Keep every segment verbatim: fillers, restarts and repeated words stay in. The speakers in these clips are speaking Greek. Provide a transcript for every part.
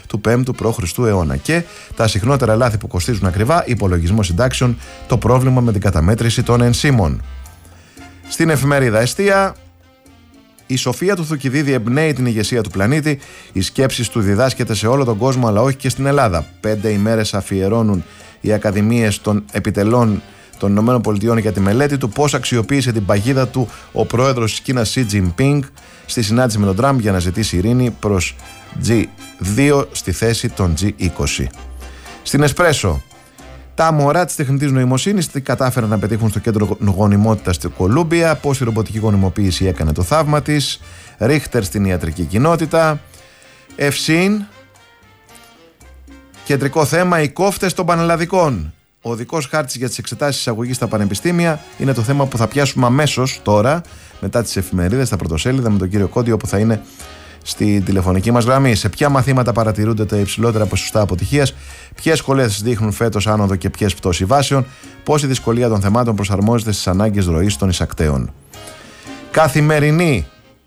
του πέμπτου π.Χ. αιώνα. Και τα συχνότερα λάθη που κοστίζουν ακριβά, υπολογισμό συντάξεων, το πρόβλημα με την καταμέτρηση των ενσύμων. Στην εφημερίδα Εστία, η σοφία του Θουκυδίδη εμπνέει την ηγεσία του πλανήτη. Οι σκέψεις του διδάσκεται σε όλο τον κόσμο, αλλά όχι και στην Ελλάδα. Πέντε ημέρες αφιερώνουν οι ακαδημίες των επιτελών των ΗΠΑ για τη μελέτη του πώς αξιοποίησε την παγίδα του ο πρόεδρος της Κίνας Σι Τζινπίνγκ στη συνάντηση με τον Τραμπ για να ζητήσει ειρήνη προς τζι δύο στη θέση των τζι είκοσι. Στην Εσπρέσο, τα μωρά της τεχνητής νοημοσύνης τι κατάφεραν να πετύχουν στο κέντρο γονιμότητας στην Κολούμπια, πώς η ρομποτική γονιμοποίηση έκανε το θαύμα της, Ρίχτερ στην ιατρική κοινότητα, Ευσύν, κεντρικό θέμα οι κόφτες των πανελλαδικών. Ο οδικός χάρτης για τις εξετάσεις εισαγωγής στα πανεπιστήμια είναι το θέμα που θα πιάσουμε αμέσως τώρα, μετά τις εφημερίδες, στα πρωτοσέλιδα με τον κύριο Κόντιο που θα είναι στη τηλεφωνική μας γραμμή. Σε ποια μαθήματα παρατηρούνται τα υψηλότερα ποσοστά αποτυχίας, ποιες σχολές δείχνουν φέτος άνοδο και ποιες πτώση βάσεων, πώς η δυσκολία των θεμάτων προσαρμόζεται στις ανάγκες ροής των εισακτέων. Καθημερινή.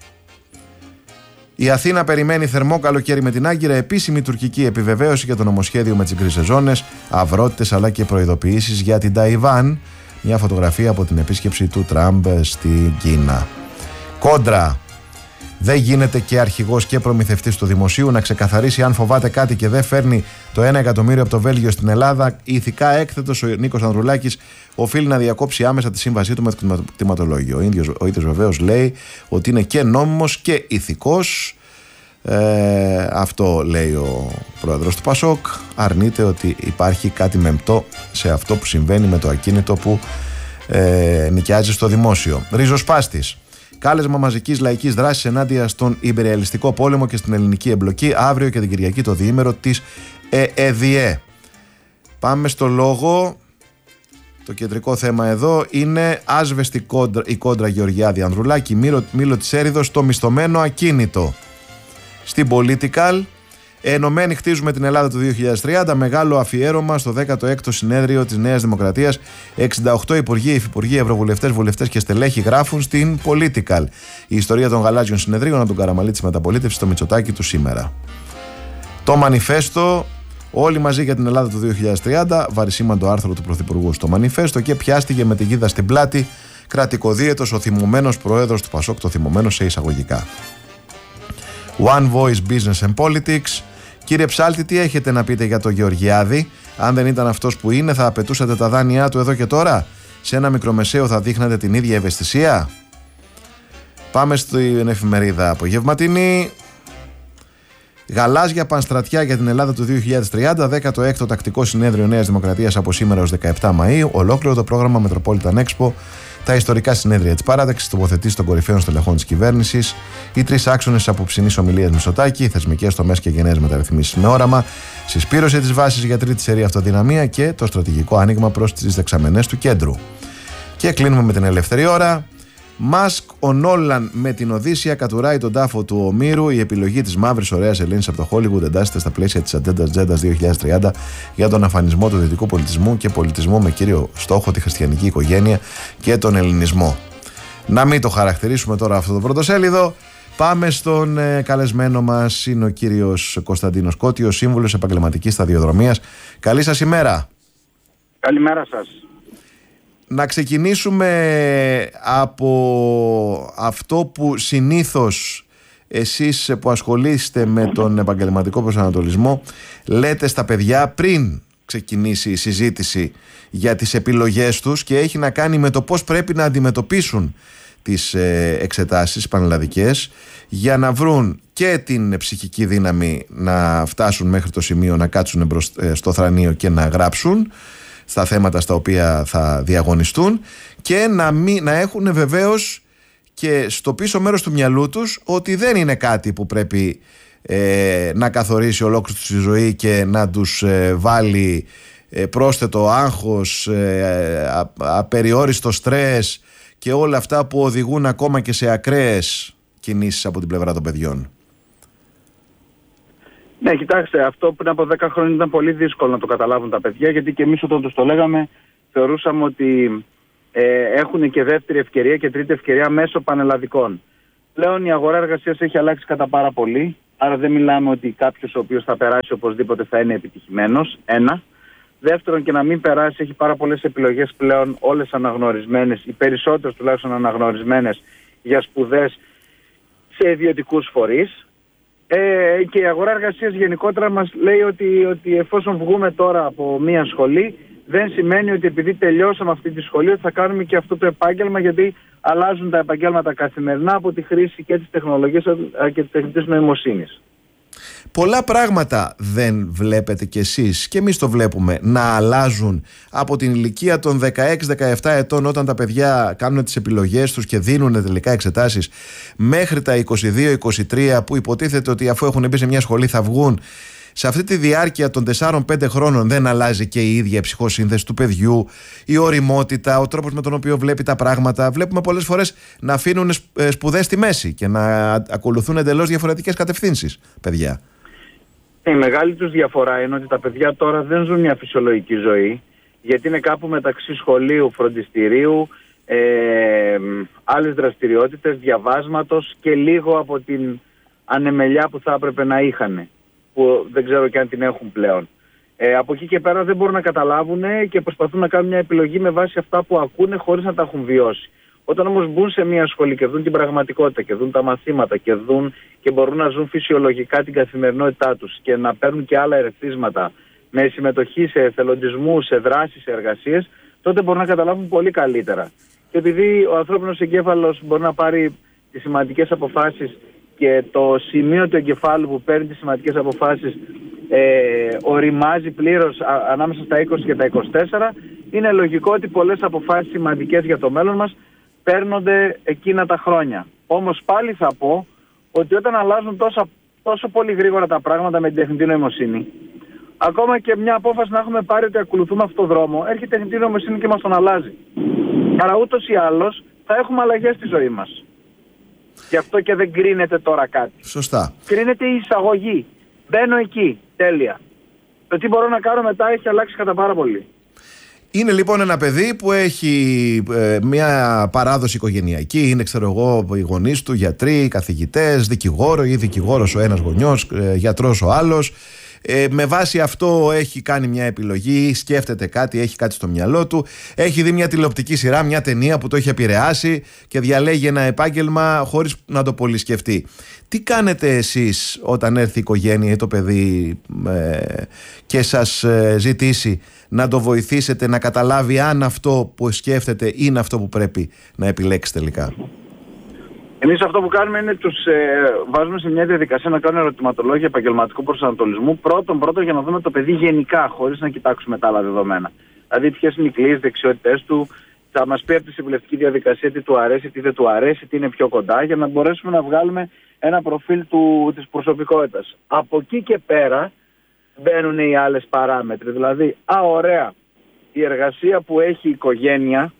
Η Αθήνα περιμένει θερμό καλοκαίρι με την Άγκυρα, επίσημη τουρκική επιβεβαίωση για το νομοσχέδιο με τις γκρίζες ζώνες, αυρότητες αλλά και προειδοποιήσεις για την Ταϊβάν. Μια φωτογραφία από την επίσκεψη του Τραμπ στην Κίνα. Κόντρα. Δεν γίνεται και αρχηγός και προμηθευτής του δημοσίου να ξεκαθαρίσει αν φοβάται κάτι και δεν φέρνει το ένα εκατομμύριο από το Βέλγιο στην Ελλάδα. Ηθικά έκθετος ο Νίκος Ανδρουλάκης οφείλει να διακόψει άμεσα τη σύμβασή του με το κτηματολόγιο. Ο ίδιος, ο ίδιος βεβαίως λέει ότι είναι και νόμιμος και ηθικός. Ε, αυτό λέει ο πρόεδρος του Πασόκ. Αρνείται ότι υπάρχει κάτι μεμπτό σε αυτό που συμβαίνει με το ακίνητο που ε, νοικιάζει στο δημόσιο. Ριζοσπάστης. Κάλεσμα μαζικής λαϊκής δράσης ενάντια στον υπεριαλιστικό πόλεμο και στην ελληνική εμπλοκή αύριο και την Κυριακή το διήμερο της ΕΕΔΙΕ. Πάμε στο λόγο. Το κεντρικό θέμα εδώ είναι άσβεστη κόντρα, η κόντρα Γεωργιάδη Ανδρουλάκη, Μήλο, Μήλο της Έριδος, το μισθωμένο ακίνητο. Στην Political, ενωμένοι χτίζουμε την Ελλάδα του δύο χιλιάδες τριάντα, μεγάλο αφιέρωμα στο δέκατο έκτο συνέδριο της Νέας Δημοκρατίας. εξήντα οκτώ υπουργοί, υφυπουργοί, ευρωβουλευτές, βουλευτές και στελέχοι γράφουν στην Political. Η ιστορία των γαλάζιων συνεδρίων από τον Καραμαλή της μεταπολίτευσης στο Μητσοτάκη του σήμερα. Το μανιφέστο, όλοι μαζί για την Ελλάδα του δύο χιλιάδες τριάντα, βαρισίμαντο άρθρο του Πρωθυπουργού στο μανιφέστο και πιάστηκε με τη γίδα στην πλάτη, κρατικοδίαιτος ο θυμωμένος πρόεδρος του Πασόκ, το θυμωμένος σε εισαγωγικά. One Voice Business and Politics. Κύριε Ψάλτη, τι έχετε να πείτε για τον Γεωργιάδη? Αν δεν ήταν αυτός που είναι, θα απαιτούσατε τα δάνειά του εδώ και τώρα? Σε ένα μικρομεσαίο θα δείχνατε την ίδια ευαισθησία? Πάμε στην εφημερίδα Απογευματινή. Γαλάζια πανστρατιά για την Ελλάδα του δύο χιλιάδες τριάντα, δέκατο έκτο τακτικό συνέδριο Νέας Δημοκρατίας από σήμερα ως δεκαεπτά Μαΐου. Ολόκληρο το πρόγραμμα Metropolitan Expo, τα ιστορικά συνέδρια της παράταξης, τοποθετήσεις των κορυφαίων στελεχών της κυβέρνησης, οι τρεις άξονες της αποψινής ομιλίας Μητσοτάκη, θεσμικές τομές και γενναίες μεταρρυθμίσεις με όραμα, συσπήρωση της βάσης για τρίτη σερία αυτοδυναμία και το στρατηγικό άνοιγμα προς τις δεξαμενές του κέντρου. Και κλείνουμε με την ελεύθερη ώρα. Μάσκ, ο Νόλαν με την Οδύσσια κατουράει τον τάφο του Ομήρου. Η επιλογή της μαύρης ωραίας Ελλήνης από το Hollywood εντάσσεται στα πλαίσια της Ατζέντα δύο χιλιάδες τριάντα για τον αφανισμό του δυτικού πολιτισμού και πολιτισμού με κύριο στόχο τη χριστιανική οικογένεια και τον ελληνισμό. Να μην το χαρακτηρίσουμε τώρα αυτό το πρωτοσέλιδο. Πάμε στον ε, καλεσμένο μας, είναι ο κύριος Κωνσταντίνος Κώτιος, σύμβουλος επαγγελματικής σταδιοδρομίας. Καλή σας ημέρα. Καλημέρα σας. Να ξεκινήσουμε από αυτό που συνήθως εσείς που ασχολείστε με τον επαγγελματικό προσανατολισμό λέτε στα παιδιά πριν ξεκινήσει η συζήτηση για τις επιλογές τους, και έχει να κάνει με το πώς πρέπει να αντιμετωπίσουν τις εξετάσεις πανελλαδικές για να βρουν και την ψυχική δύναμη να φτάσουν μέχρι το σημείο να κάτσουν στο θρανείο και να γράψουν στα θέματα στα οποία θα διαγωνιστούν, και να, μην, να έχουν βεβαίως και στο πίσω μέρος του μυαλού τους ότι δεν είναι κάτι που πρέπει ε, να καθορίσει ολόκληρη τη ζωή και να τους ε, βάλει ε, πρόσθετο άγχος, ε, α, απεριόριστο στρες και όλα αυτά που οδηγούν ακόμα και σε ακραίες κινήσεις από την πλευρά των παιδιών. Ναι, κοιτάξτε, αυτό πριν από δέκα χρόνια ήταν πολύ δύσκολο να το καταλάβουν τα παιδιά, γιατί και εμείς όταν τους το λέγαμε θεωρούσαμε ότι ε, έχουν και δεύτερη ευκαιρία και τρίτη ευκαιρία μέσω πανελλαδικών. Πλέον η αγορά εργασίας έχει αλλάξει κατά πάρα πολύ. Άρα δεν μιλάμε ότι κάποιος ο οποίος θα περάσει οπωσδήποτε θα είναι επιτυχημένος. Ένα. Δεύτερον, και να μην περάσει, έχει πάρα πολλές επιλογές πλέον, όλες αναγνωρισμένες, οι περισσότερες τουλάχιστον αναγνωρισμένες για σπουδές σε ιδιωτικούς φορείς. Ε, και η αγορά εργασίας γενικότερα μας λέει ότι, ότι εφόσον βγούμε τώρα από μία σχολή, δεν σημαίνει ότι επειδή τελειώσαμε αυτή τη σχολή θα κάνουμε και αυτό το επάγγελμα, γιατί αλλάζουν τα επαγγέλματα καθημερινά από τη χρήση και της τεχνολογίας και της τεχνητής νοημοσύνης. Πολλά πράγματα δεν βλέπετε κι εσείς, και εμείς το βλέπουμε, να αλλάζουν από την ηλικία των δεκαέξι δεκαεπτά ετών, όταν τα παιδιά κάνουν τις επιλογές τους και δίνουν τελικά εξετάσεις, μέχρι τα είκοσι δύο είκοσι τρία, που υποτίθεται ότι αφού έχουν μπει σε μια σχολή θα βγουν. Σε αυτή τη διάρκεια των τεσσάρων πέντε χρόνων δεν αλλάζει και η ίδια η ψυχοσύνθεση του παιδιού, η ωριμότητα, ο τρόπος με τον οποίο βλέπει τα πράγματα? Βλέπουμε πολλές φορές να αφήνουν σπουδές στη μέση και να ακολουθούν εντελώς διαφορετικές κατευθύνσεις παιδιά. Η μεγάλη τους διαφορά είναι ότι τα παιδιά τώρα δεν ζουν μια φυσιολογική ζωή, γιατί είναι κάπου μεταξύ σχολείου, φροντιστηρίου, ε, άλλες δραστηριότητες, διαβάσματος και λίγο από την ανεμελιά που θα έπρεπε να είχαν, που δεν ξέρω και αν την έχουν πλέον. Ε, από εκεί και πέρα δεν μπορούν να καταλάβουν και προσπαθούν να κάνουν μια επιλογή με βάση αυτά που ακούνε χωρίς να τα έχουν βιώσει. Όταν όμως μπουν σε μια σχολή και δουν την πραγματικότητα και δουν τα μαθήματα και, δουν, και μπορούν να ζουν φυσιολογικά την καθημερινότητά τους και να παίρνουν και άλλα ερεθίσματα με συμμετοχή σε εθελοντισμού, σε δράσεις, σε εργασίες, τότε μπορούν να καταλάβουν πολύ καλύτερα. Και επειδή ο ανθρώπινος εγκέφαλος μπορεί να πάρει τις σημαντικές αποφάσεις και το σημείο του εγκεφάλου που παίρνει τις σημαντικές αποφάσεις ε, οριμάζει πλήρως α, ανάμεσα στα είκοσι και τα είκοσι τέσσερα, είναι λογικό ότι πολλές αποφάσεις σημαντικές για το μέλλον μας παίρνονται εκείνα τα χρόνια. Όμως πάλι θα πω ότι όταν αλλάζουν τόσο, τόσο πολύ γρήγορα τα πράγματα με την τεχνητή νοημοσύνη, ακόμα και μια απόφαση να έχουμε πάρει ότι ακολουθούμε αυτόν τον δρόμο, έρχεται η τεχνητή νοημοσύνη και μας τον αλλάζει. Άρα ούτως ή άλλως θα έχουμε αλλαγές στη ζωή μας. Γι' αυτό και δεν κρίνεται τώρα κάτι. Σωστά. Κρίνεται η εισαγωγή. Μπαίνω εκεί. Τέλεια. Το τι μπορώ να κάνω μετά έχει αλλάξει κατά πάρα πολύ. Είναι λοιπόν ένα παιδί που έχει ε, μια παράδοση οικογενειακή. Είναι, ξέρω εγώ, οι γονείς του γιατροί, καθηγητές, δικηγόρο ή δικηγόρος ο ένας γονιός, ε, γιατρός ο άλλος. Ε, με βάση αυτό έχει κάνει μια επιλογή, σκέφτεται κάτι, έχει κάτι στο μυαλό του, έχει δει μια τηλεοπτική σειρά, μια ταινία που το έχει επηρεάσει και διαλέγει ένα επάγγελμα χωρίς να το πολύ σκεφτεί. Τι κάνετε εσείς όταν έρθει η οικογένεια ή το παιδί ε, και σας ε, ζητήσει να το βοηθήσετε να καταλάβει αν αυτό που σκέφτεται είναι αυτό που πρέπει να επιλέξει τελικά? Εμείς αυτό που κάνουμε είναι τους ε, βάζουμε σε μια διαδικασία να κάνουν ερωτηματολόγια επαγγελματικού προσανατολισμού. Πρώτον, πρώτον για να δούμε το παιδί γενικά, χωρίς να κοιτάξουμε τα άλλα δεδομένα. Δηλαδή, ποιες είναι οι κλειστές δεξιότητες του, θα μας πει από τη συμβουλευτική διαδικασία τι του αρέσει, τι δεν του αρέσει, τι είναι πιο κοντά, για να μπορέσουμε να βγάλουμε ένα προφίλ του, της προσωπικότητας. Από εκεί και πέρα μπαίνουν οι άλλες παράμετροι. Δηλαδή, α, ωραία, η εργασία που έχει η οικογένεια,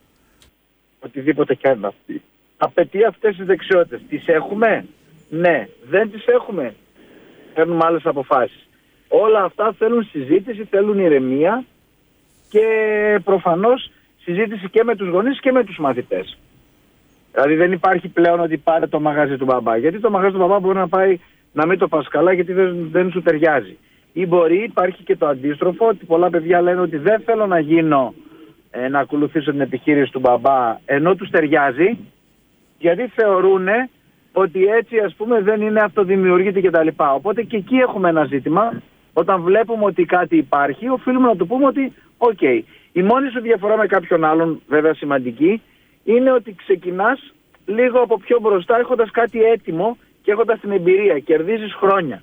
οτιδήποτε και αν αυτή, απαιτεί αυτές τις δεξιότητες. Τις έχουμε? Ναι. Δεν τις έχουμε? Παίρνουμε άλλες αποφάσεις. Όλα αυτά θέλουν συζήτηση, θέλουν ηρεμία και προφανώς συζήτηση και με τους γονείς και με τους μαθητές. Δηλαδή δεν υπάρχει πλέον ότι πάρε το μαγαζί του μπαμπά. Γιατί το μαγαζί του μπαμπά μπορεί να πάει να μην το πας καλά γιατί δεν, δεν σου ταιριάζει. Ή μπορεί, υπάρχει και το αντίστροφο, ότι πολλά παιδιά λένε ότι δεν θέλω να γίνω, ε, να ακολουθήσω την επιχείρηση του μπαμπά ενώ τους ταιριάζει, γιατί θεωρούν ότι έτσι ας πούμε δεν είναι αυτοδημιουργητή κτλ. Οπότε και εκεί έχουμε ένα ζήτημα. Όταν βλέπουμε ότι κάτι υπάρχει, οφείλουμε να του πούμε ότι οκ. Okay. Η μόνη σου διαφορά με κάποιον άλλον, βέβαια σημαντική, είναι ότι ξεκινάς λίγο από πιο μπροστά έχοντας κάτι έτοιμο και έχοντας την εμπειρία. Κερδίζεις χρόνια.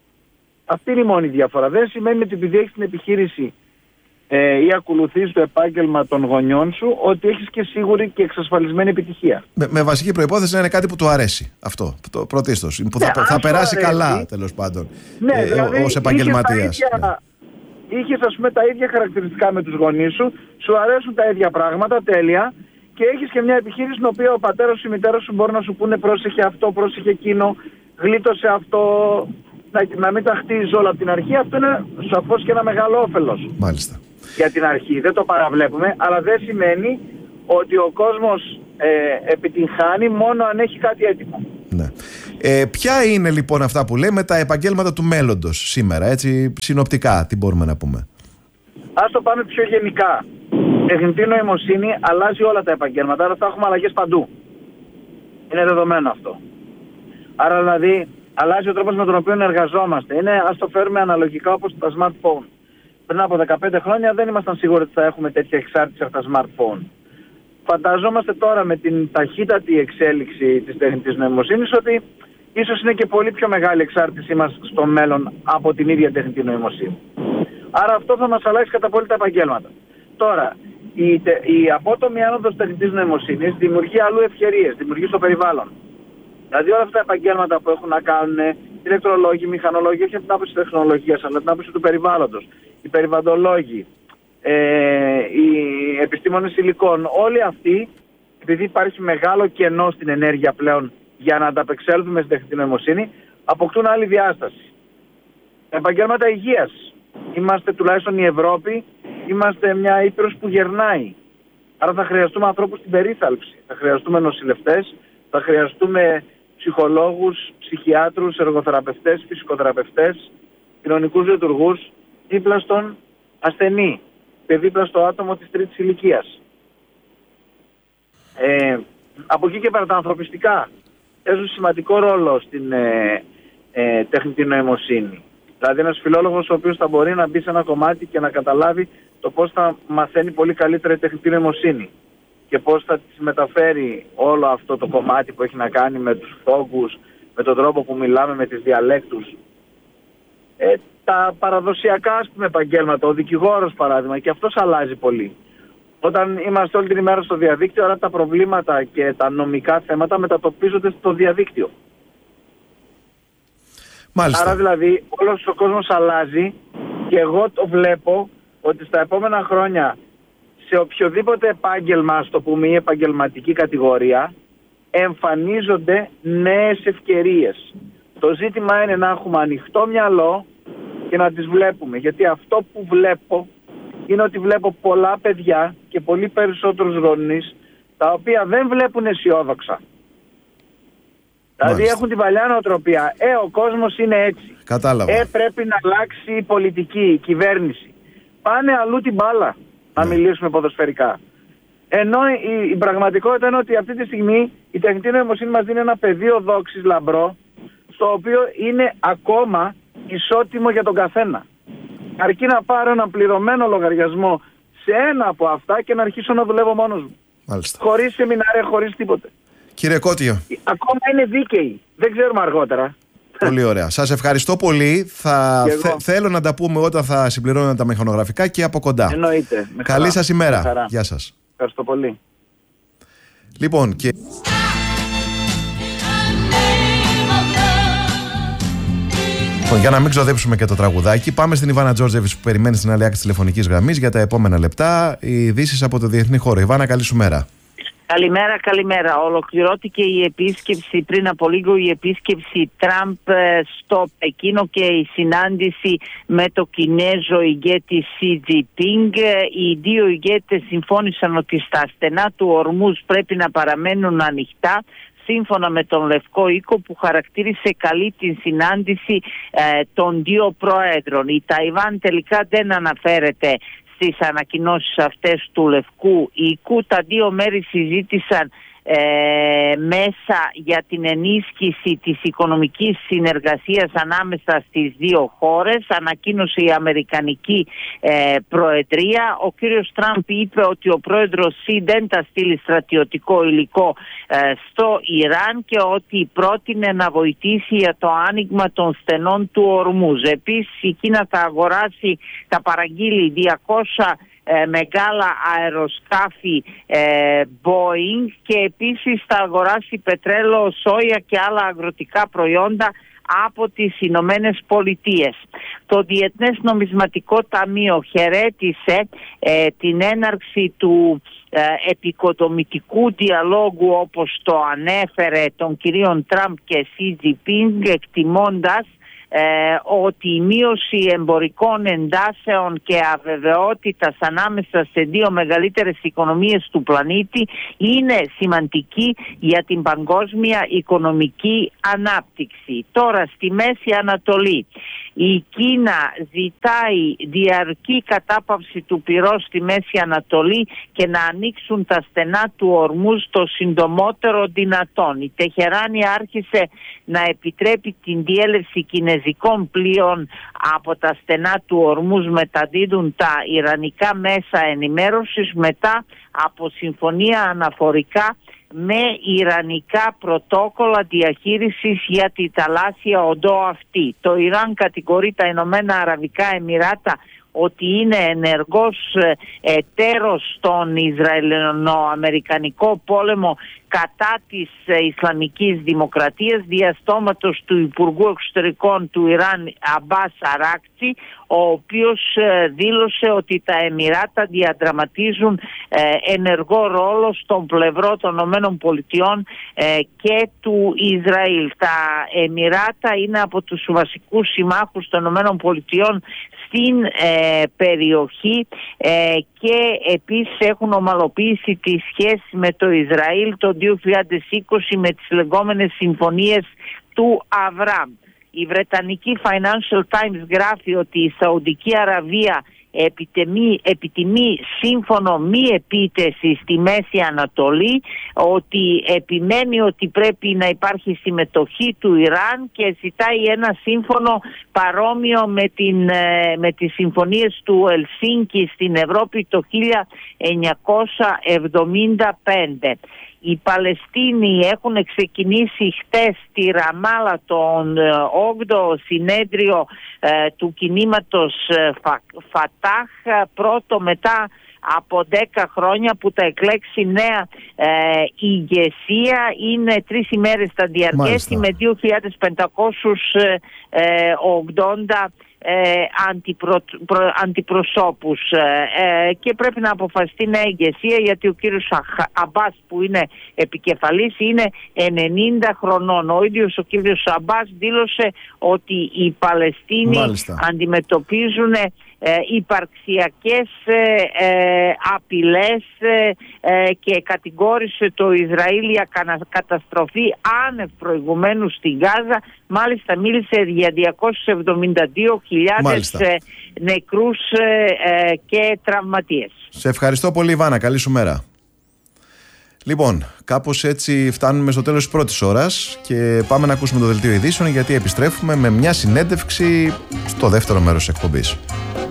Αυτή είναι η μόνη διαφορά. Δεν σημαίνει ότι επειδή έχεις την επιχείρηση ε, ή ακολουθείς το επάγγελμα των γονιών σου, ότι έχεις και σίγουρη και εξασφαλισμένη επιτυχία. Με, με βασική προϋπόθεση να είναι κάτι που του αρέσει. Αυτό, το πρωτίστως. Που ναι, θα, θα περάσει αρέσει, καλά, τέλος πάντων, ναι, ε, δηλαδή, ως επαγγελματίας. Ναι. Είχες, ας πούμε, τα ίδια χαρακτηριστικά με τους γονείς σου, σου αρέσουν τα ίδια πράγματα, τέλεια, και έχεις και μια επιχείρηση στην οποία ο πατέρας σου, η μητέρα σου μπορεί να σου πούνε πρόσεχε αυτό, πρόσεχε εκείνο, γλίτωσε αυτό, να, να μην τα χτίζεις όλα από την αρχή. Αυτό είναι σαφώς και ένα μεγάλο όφελος. Μάλιστα. Για την αρχή. Δεν το παραβλέπουμε, αλλά δεν σημαίνει ότι ο κόσμος ε, επιτυγχάνει μόνο αν έχει κάτι έτοιμο. Ναι. Ε, ποια είναι λοιπόν αυτά που λέμε τα επαγγέλματα του μέλλοντος σήμερα, έτσι συνοπτικά, τι μπορούμε να πούμε? Ας το πάμε πιο γενικά. Η τεχνητή νοημοσύνη αλλάζει όλα τα επαγγέλματα, άρα θα έχουμε αλλαγές παντού. Είναι δεδομένο αυτό. Άρα δηλαδή αλλάζει ο τρόπος με τον οποίο εργαζόμαστε. Είναι, ας το φέρουμε αναλογικά όπως τα smartphone. Πριν από δεκαπέντε χρόνια δεν ήμασταν σίγουροι ότι θα έχουμε τέτοια εξάρτηση από τα smartphone. Φανταζόμαστε τώρα με την ταχύτατη εξέλιξη της τεχνητής νοημοσύνης ότι ίσως είναι και πολύ πιο μεγάλη εξάρτησή μας στο μέλλον από την ίδια τεχνητή νοημοσύνη. Άρα αυτό θα μας αλλάξει κατά πολύ τα επαγγέλματα. Τώρα, η, η απότομη άνοδος τεχνητής νοημοσύνης δημιουργεί αλλού ευκαιρίες, δημιουργεί στο περιβάλλον. Δηλαδή όλα αυτά τα επαγγέλματα που έχουν να κάνουν ηλεκτρολόγοι, μηχανολόγοι, όχι από την άποψη τεχνολογίας, αλλά από την άποψη του περιβάλλοντος, οι περιβαλλοντολόγοι, ε, οι επιστήμονες υλικών, όλοι αυτοί, επειδή υπάρχει μεγάλο κενό στην ενέργεια πλέον για να ανταπεξέλθουμε στην τεχνητή νοημοσύνη, αποκτούν άλλη διάσταση. Επαγγέλματα υγείας. Είμαστε τουλάχιστον η Ευρώπη, είμαστε μια ήπειρος που γερνάει. Άρα θα χρειαστούμε ανθρώπους στην περίθαλψη, θα χρειαστούμε νοσηλευτές, θα χρειαστούμε ψυχολόγους, ψυχιάτρους, εργοθεραπευτές, φυσικοθεραπευτές, κοινωνικούς λειτουργούς, δίπλα στον ασθενή και δίπλα στο άτομο της τρίτης ηλικίας. Ε, από εκεί και πέρα τα ανθρωπιστικά παίζουν σημαντικό ρόλο στην ε, ε, τεχνητή νοημοσύνη. Δηλαδή ένας φιλόλογος ο οποίος θα μπορεί να μπει σε ένα κομμάτι και να καταλάβει το πώς θα μαθαίνει πολύ καλύτερα η τεχνητή νοημοσύνη και πώς θα της μεταφέρει όλο αυτό το κομμάτι που έχει να κάνει με τους φόγκους, με τον τρόπο που μιλάμε, με τις διαλέκτους. Ε, τα παραδοσιακά, ας πούμε, επαγγέλματα, ο δικηγόρος παράδειγμα, και αυτός αλλάζει πολύ. Όταν είμαστε όλη την ημέρα στο διαδίκτυο, άρα τα προβλήματα και τα νομικά θέματα μετατοπίζονται στο διαδίκτυο. Μάλιστα. Άρα δηλαδή όλος ο κόσμος αλλάζει και εγώ το βλέπω ότι στα επόμενα χρόνια σε οποιοδήποτε επάγγελμα, ας το πούμε, ή επαγγελματική κατηγορία, εμφανίζονται νέες ευκαιρίες. Το ζήτημα είναι να έχουμε ανοιχτό μυαλό και να τις βλέπουμε. Γιατί αυτό που βλέπω είναι ότι βλέπω πολλά παιδιά και πολύ περισσότερους γονείς τα οποία δεν βλέπουν αισιόδοξα. Δηλαδή έχουν την παλιά νοοτροπία. Ε, ο κόσμος είναι έτσι. Κατάλαβα. Ε, πρέπει να αλλάξει η πολιτική, η κυβέρνηση. Πάνε αλλού την μπάλα, να ναι. μιλήσουμε ποδοσφαιρικά. Ενώ η, η πραγματικότητα είναι ότι αυτή τη στιγμή η τεχνητή νοημοσύνη μας δίνει ένα πεδίο δόξης λαμπρό, στο οποίο είναι ακόμα ισότιμο για τον καθένα. Αρκεί να πάρω έναν πληρωμένο λογαριασμό σε ένα από αυτά και να αρχίσω να δουλεύω μόνος μου. Μάλιστα. Χωρίς σεμινάρια, χωρίς τίποτε. Κύριε Κώτιο. Ακόμα είναι δίκαιοι. Δεν ξέρουμε αργότερα. Πολύ ωραία. Σας ευχαριστώ πολύ. Θα θε, θέλω να τα πούμε όταν θα συμπληρώνω τα μηχανογραφικά και από κοντά. Εννοείται. Καλή σας ημέρα. Γεια σας. Ευχαριστώ πολύ. Λοιπόν, και... Λοιπόν, για να μην ξοδέψουμε και το τραγουδάκι, πάμε στην Ιβάνα Τζόρτζεβιτς που περιμένει στην άλλη άκρη της τηλεφωνικής γραμμής για τα επόμενα λεπτά. Οι ειδήσεις από το διεθνή χώρο. Ιβάνα, καλή σου μέρα. Καλημέρα, καλημέρα. Ολοκληρώθηκε η επίσκεψη πριν από λίγο, η επίσκεψη Τραμπ στο Πεκίνο και η συνάντηση με το Κινέζο ηγέτη Σι Τζινπίνγκ. Οι δύο ηγέτες συμφώνησαν ότι στα στενά του Ορμούζ πρέπει να παραμένουν ανοιχτά, σύμφωνα με τον Λευκό Οίκο που χαρακτήρισε καλή την συνάντηση ε, των δύο πρόεδρων. Η Ταϊβάν τελικά δεν αναφέρεται στις ανακοινώσεις αυτές του Λευκού Οίκου. Τα δύο μέρη συζήτησαν ε, μέσα για την ενίσχυση της οικονομικής συνεργασίας ανάμεσα στις δύο χώρες. Ανακοίνωσε η Αμερικανική ε, Προεδρία. Ο κύριος Τραμπ είπε ότι ο πρόεδρος Σι δεν θα στείλει στρατιωτικό υλικό ε, στο Ιράν και ότι πρότεινε να βοηθήσει για το άνοιγμα των στενών του Ορμούζ. Επίσης η Κίνα θα αγοράσει, θα παραγγείλει διακόσια Ε, μεγάλα αεροσκάφη ε, Boeing και επίσης θα αγοράσει πετρέλαιο, σόια και άλλα αγροτικά προϊόντα από τις Ηνωμένες Πολιτείες. Το Διεθνές Νομισματικό Ταμείο χαιρέτησε ε, την έναρξη του ε, επικοδομητικού διαλόγου, όπως το ανέφερε, των κυρίων Τραμπ και Σι Τζινπίνγκ, εκτιμώντας ότι η μείωση εμπορικών εντάσεων και αβεβαιότητας ανάμεσα σε δύο μεγαλύτερες οικονομίες του πλανήτη είναι σημαντική για την παγκόσμια οικονομική ανάπτυξη. Τώρα στη Μέση Ανατολή η Κίνα ζητάει διαρκή κατάπαυση του πυρός στη Μέση Ανατολή και να ανοίξουν τα στενά του Ορμούζ το συντομότερο δυνατόν. Η Τεχεράνη άρχισε να επιτρέπει την διέλευση κινέζικων πλοίων από τα στενά του Ορμούζ, μεταδίδουν τα ιρανικά μέσα ενημέρωσης μετά από συμφωνία αναφορικά με ιρανικά πρωτόκολλα διαχείρισης για τη θαλάσσια οντό αυτή. Το Ιράν κατηγορεί τα Ηνωμένα Αραβικά Εμιράτα ότι είναι ενεργός εταίρος στον Ισραηλο-Αμερικανικό πόλεμο κατά της Ισλαμικής Δημοκρατίας, διαστόματος του Υπουργού Εξωτερικών του Ιράν Αμπάς Αράκτσι, ο οποίος δήλωσε ότι τα Εμιράτα διαδραματίζουν ενεργό ρόλο στον πλευρό των ΗΠΑ και του Ισραήλ. Τα Εμιράτα είναι από τους βασικούς συμμάχους των ΗΠΑ στην ε, περιοχή ε, και επίσης έχουν ομαλοποιήσει τη σχέση με το Ισραήλ το δύο χιλιάδες είκοσι με τις λεγόμενες συμφωνίες του Αβραάμ. Η Βρετανική Financial Times γράφει ότι η Σαουδική Αραβία επιτιμεί, επιτιμεί σύμφωνο μη επίτευξη στη Μέση Ανατολή, ότι επιμένει ότι πρέπει να υπάρχει συμμετοχή του Ιράν και ζητάει ένα σύμφωνο παρόμοιο με, την, με τις συμφωνίες του Ελσίνκη στην Ευρώπη το χίλια εννιακόσια εβδομήντα πέντε. Οι Παλαιστίνοι έχουν ξεκινήσει χτες στη Ραμάλα τον όγδοο συνέδριο ε, του κινήματος ε, Φα, Φατάχ, πρώτο μετά από δέκα χρόνια που θα εκλέξει νέα ε, ηγεσία. Είναι τρεις ημέρες θα διαρκέσει με δύο χιλιάδες πεντακόσιους ογδόντα Ε, αντιπρο, προ, αντιπροσώπους ε, και πρέπει να αποφασιστεί νέα ηγεσία, γιατί ο κύριος Αμπάς που είναι επικεφαλής είναι ενενήντα χρονών. Ο ίδιος ο κύριος Αμπάς δήλωσε ότι οι Παλαιστίνοι Μάλιστα. αντιμετωπίζουν Ε, υπαρξιακές ε, ε, απειλές ε, ε, και κατηγόρησε το Ισραήλ για καταστροφή άνευ προηγουμένου στην Γάζα. Μάλιστα μίλησε για διακόσιες εβδομήντα δύο χιλιάδες ε, νεκρούς ε, ε, και τραυματίες. Σε ευχαριστώ πολύ, Ιβάνα. Καλή σου μέρα. Λοιπόν, κάπως έτσι φτάνουμε στο τέλος της πρώτης ώρας και πάμε να ακούσουμε το δελτίο ειδήσεων, γιατί επιστρέφουμε με μια συνέντευξη στο δεύτερο μέρος της εκπομπής.